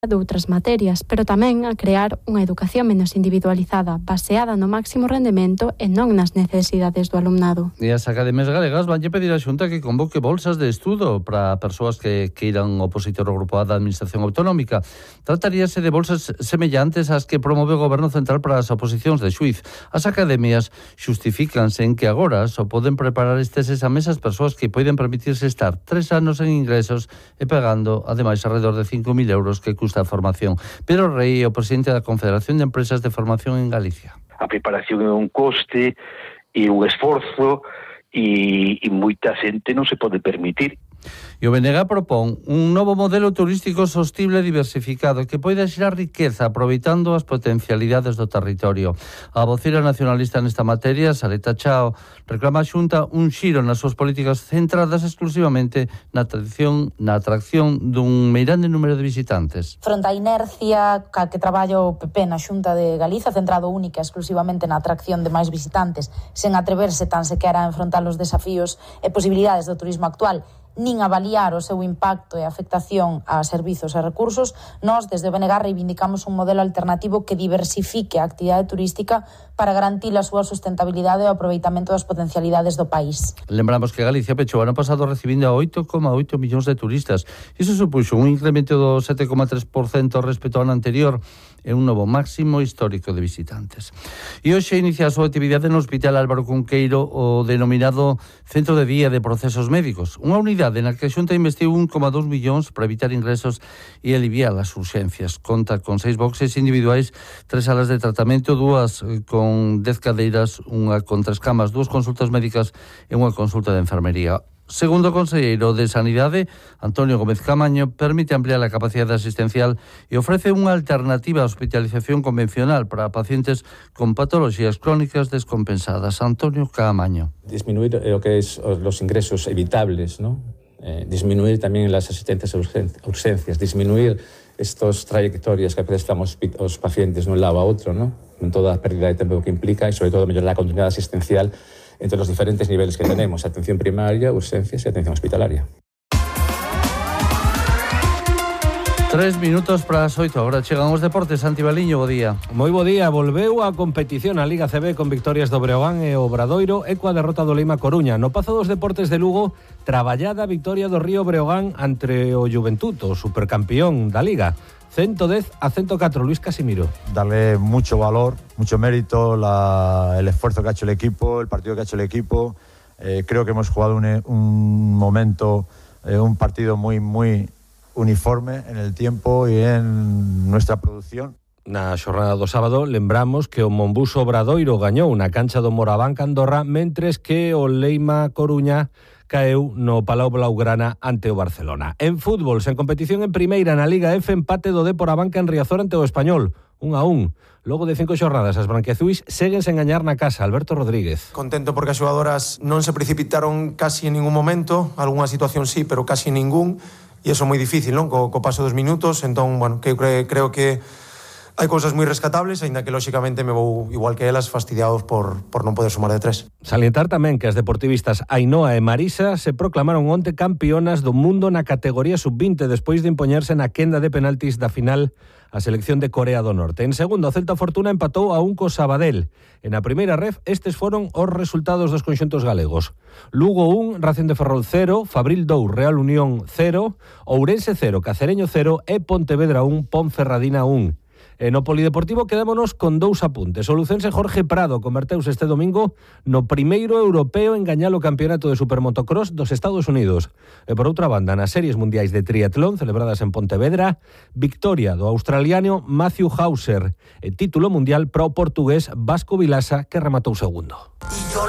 de outras materias, pero tamén a crear unha educación menos individualizada, baseada no máximo rendemento e non nas necesidades do alumnado. E as academias galegas vanlle pedir á Xunta que convoque bolsas de estudo para persoas que queiran opositor ao grupo A da Administración Autonómica. Trataríase de bolsas semellantes ás que promove o Goberno Central para as oposicións de xuiz. As academias xustifícanse en que agora só poden preparar estes exames as persoas que poden permitirse estar 3 anos en ingresos e pagando, ademais, alrededor de 5.000 euros que custa a formación. Pedro Rey, o presidente da Confederación de Empresas de Formación en Galicia. A preparación é un coste e un esforzo e moita xente non se pode permitir. E o BNG propón un novo modelo turístico sostible e diversificado que poida xerar riqueza aproveitando as potencialidades do territorio. A voceira nacionalista nesta materia, Sareta Chao, reclama a Xunta un xiro nas súas políticas centradas exclusivamente na atracción dun meirande número de visitantes. Fronte á inercia ca que traballa o PP na Xunta de Galiza, centrado única exclusivamente na atracción de máis visitantes, sen atreverse tan sequera a enfrontar os desafíos e posibilidades do turismo actual, nin avaliar o seu impacto e afectación a servizos e recursos, nós, desde o BNG, reivindicamos un modelo alternativo que diversifique a actividade turística para garantir a súa sustentabilidade e o aproveitamento das potencialidades do país. Lembramos que Galicia pechou ano pasado recibindo a 8,8 millóns de turistas. Iso supuxo un incremento do 7,3% respecto ao ano anterior e un novo máximo histórico de visitantes. E hoxe inicia a súa actividade no Hospital Álvaro Cunqueiro o denominado Centro de Día de Procesos Médicos, unha unidade na que a Xunta investiu 1,2 millóns para evitar ingresos e aliviar as urxencias. Conta con 6 boxes individuais, 3 salas de tratamento, 2 con 10 cadeiras, unha con 3 camas, 2 consultas médicas e unha consulta de enfermería. Segundo o conselleiro de Sanidade, Antonio Gómez Camaño, permite ampliar a capacidade asistencial e ofrece unha alternativa á hospitalización convencional para pacientes con patologías crónicas descompensadas. Antonio Camaño. Disminuir lo que es los ingresos evitables, ¿no? Disminuir también las asistencias a urgencias, disminuir estas trayectorias que estamos los pacientes de un lado a otro, ¿no? Con toda la pérdida de tiempo que implica y sobre todo mejorar la continuidad asistencial entre los diferentes niveles que tenemos, atención primaria, urgencias e atención hospitalaria. 3 minutos para as 8. Agora chegan os deportes. Santi Baliño, bo día. Moi bo día. Volveu a competición a Liga CB con victorias do Breogán e o Obradoiro e coa derrota do Leima Coruña. No Pazo dos Deportes de Lugo, traballada victoria do Río Breogán ante o Juventud, o supercampeón da Liga. 110-104, Luis Casimiro. Darle mucho valor, mucho mérito, el esfuerzo que ha hecho el equipo, el partido que ha hecho el equipo. Creo que hemos jugado un momento, un partido muy uniforme en el tiempo y en nuestra producción. Na xornada do sábado, lembramos que o Monbus Obradoiro gañou na cancha do Moraván Andorra, mentres que o Leima Coruña caeu no Palau Blaugrana ante o Barcelona. En fútbol, sen competición en primeira na Liga F, empate do Dépor Abanca en Riazor ante o Español, 1-1. Logo de 5 xornadas, as branquiazuis seguen sen gañar na casa. Alberto Rodríguez. Contento porque as xogadoras non se precipitaron casi en ningún momento, algunha situación sí, pero casi ningún, e iso é moi difícil, non? Co paso dos minutos, entón, bueno, creo que hai cousas moi rescatables, aínda que lóxicamente me vou igual que elas fastidiados por non poder sumar de 3. Salientar tamén que as deportivistas Ainhoa e Marisa se proclamaron onte campeonas do mundo na categoría sub-20 despois de impoñerse na quenda de penaltis da final a selección de Corea do Norte. En segundo, o Celta Fortuna empatou a 1 co Sabadell. En a primeira ref, estes foron os resultados dos conxuntos galegos. Lugo 1, Racing de Ferrol 0, Fabril 2, Real Unión 0, Ourense 0, Cacereño 0 e Pontevedra 1, Ponferradina 1. No polideportivo quedámonos con 2 apuntes. O lucense Jorge Prado converteuse este domingo no primeiro europeo en gañar o campeonato de supermotocross dos Estados Unidos. E por outra banda, nas series mundiais de triatlón celebradas en Pontevedra, victoria do australiano Matthew Hauser e título mundial para o portugués Vasco Vilasa, que rematou segundo.